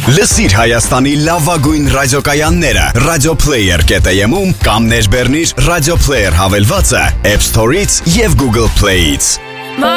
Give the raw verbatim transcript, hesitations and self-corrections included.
Լսիր Հայաստանի լավագույն ռադիոկայանները Radioplayer կետ am-ում կամ ներբեռնիր Radio Player հավելվածը App Store-ից եւ Google Play-ից։